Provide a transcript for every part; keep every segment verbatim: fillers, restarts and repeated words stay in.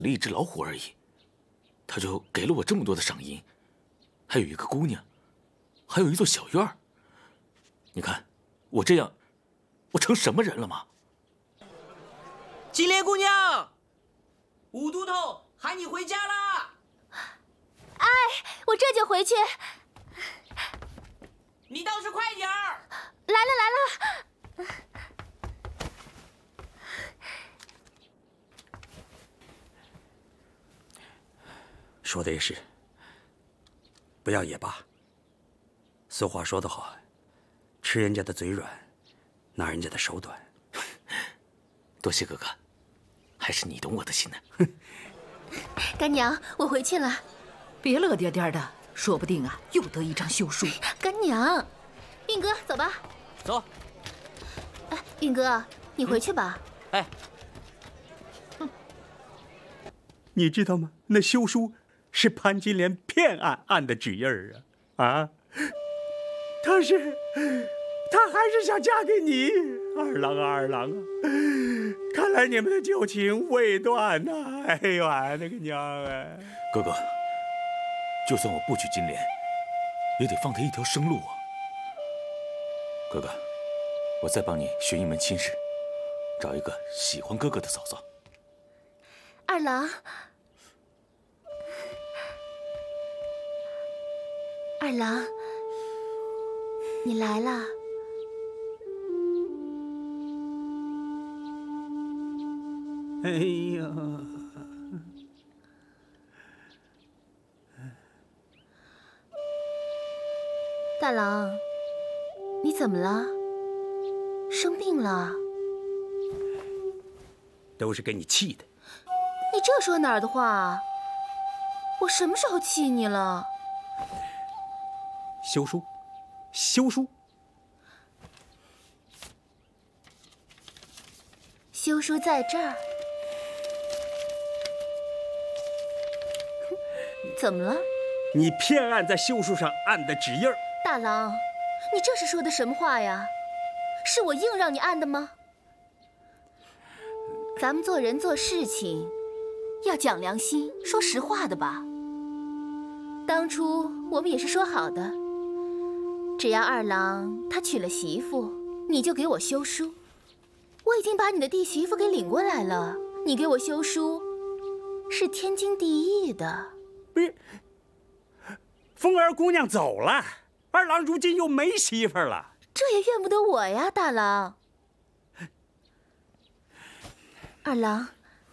了一只老虎而已，他就给了我这么多的赏银，还有一个姑娘，还有一座小院儿。你看，我这样，我成什么人了吗？ 金莲姑娘，武都头喊你回家啦！ 哎，我这就回去。 你倒是快点儿！ 来了来了。 说的也是，不要也罢。俗话说得好，吃人家的嘴软，拿人家的手短。 多谢哥哥，还是你懂我的心呢。 干娘，我回去了。 别乐颠颠的，说不定啊又得一张休书。 干娘，运哥，走吧。 走。 哎，运哥，你回去吧。 哎， 你知道吗？那休书是潘金莲骗案案的纸印儿啊！啊，她是，她还是想嫁给你，二郎啊，二郎啊！看来你们的旧情未断呐！哎呦啊，那个娘啊！ 哥哥，就算我不娶金莲，也得放她一条生路啊！哥哥，我再帮你寻一门亲事，找一个喜欢哥哥的嫂嫂。 二郎，二郎，你来了。 哎呀！ 大郎，你怎么了？生病了？ 都是给你气的。 你这说哪儿的话？我什么时候气你了？ 休书，休书， 休书在这儿。怎么了？ 你骗案在休书上按的纸印儿。 大郎，你这是说的什么话呀？是我硬让你按的吗？咱们做人做事情要讲良心，说实话的吧。当初我们也是说好的，只要二郎他娶了媳妇，你就给我休书。我已经把你的弟媳妇给领过来了，你给我休书是天经地义的。 不是，凤儿姑娘走了，二郎如今又没媳妇了， 这也怨不得我呀，大郎。二郎，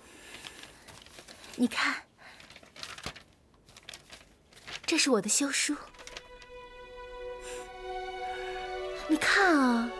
你看，这是我的休书，你看啊。